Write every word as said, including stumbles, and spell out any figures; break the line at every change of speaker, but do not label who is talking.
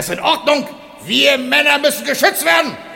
das in Ordnung? Wir Männer müssen geschützt werden.